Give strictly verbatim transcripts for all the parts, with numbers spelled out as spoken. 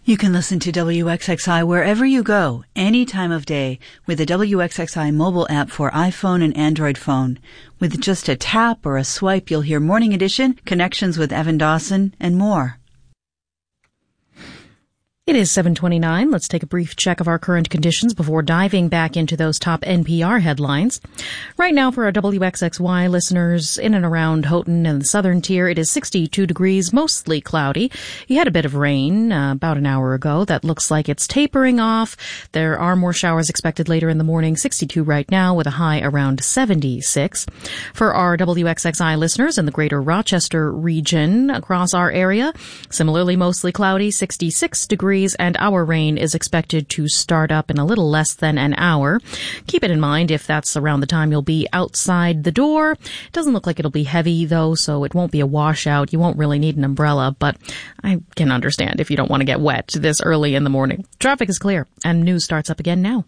You can listen to W X X I wherever you go, any time of day, with the W X X I mobile app for iPhone and Android phone. With just a tap or a swipe, you'll hear Morning Edition, Connections with Evan Dawson, and more. It is seven twenty-nine. Let's take a brief check of our current conditions before diving back into those top N P R headlines. Right now for our W X X Y listeners in and around Houghton and the southern tier, it is sixty-two degrees, mostly cloudy. You had a bit of rain uh, about an hour ago. That looks like it's tapering off. There are more showers expected later in the morning, sixty-two right now with a high around seventy-six. For our W X X I listeners in the greater Rochester region across our area, similarly mostly cloudy, sixty-six degrees. And our rain is expected to start up in a little less than an hour. Keep it in mind if that's around the time you'll be outside the door. It doesn't look like it'll be heavy, though, so it won't be a washout. You won't really need an umbrella, but I can understand if you don't want to get wet this early in the morning. Traffic is clear, and news starts up again now.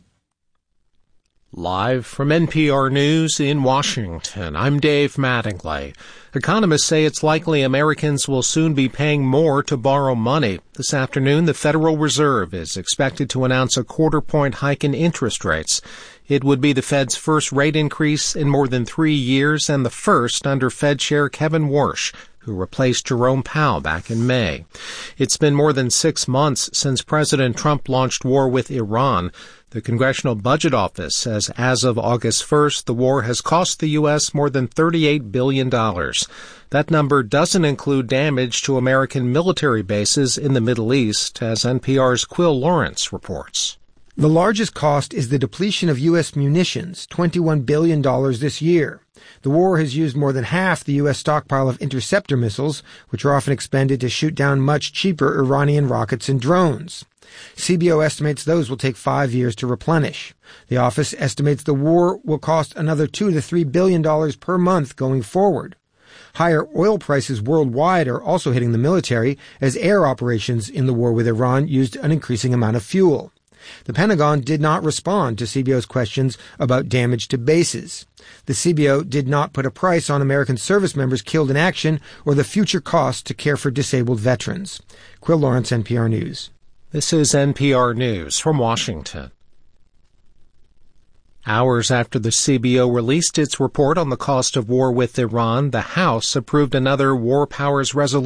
Live from N P R News in Washington, I'm Dave Mattingly. Economists say it's likely Americans will soon be paying more to borrow money. This afternoon, the Federal Reserve is expected to announce a quarter-point hike in interest rates. It would be the Fed's first rate increase in more than three years and the first under Fed Chair Kevin Warsh, who replaced Jerome Powell back in May. It's been more than six months since President Trump launched war with Iran. The Congressional Budget Office says as of August first, the war has cost the U S more than thirty-eight billion dollars. That number doesn't include damage to American military bases in the Middle East, as N P R's Quill Lawrence reports. The largest cost is the depletion of U S munitions, twenty-one billion dollars this year. The war has used more than half the U S stockpile of interceptor missiles, which are often expended to shoot down much cheaper Iranian rockets and drones. C B O estimates those will take five years to replenish. The office estimates the war will cost another two to three billion dollars per month going forward. Higher oil prices worldwide are also hitting the military, as air operations in the war with Iran used an increasing amount of fuel. The Pentagon did not respond to C B O's questions about damage to bases. The C B O did not put a price on American service members killed in action or the future costs to care for disabled veterans. Quill Lawrence, N P R News. This is N P R News from Washington. Hours after the C B O released its report on the cost of war with Iran, the House approved another War Powers resolution